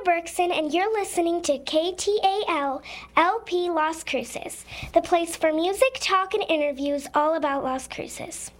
Berkson, and you're listening to KTAL LP Las Cruces, the place for music, talk, and interviews all about Las Cruces.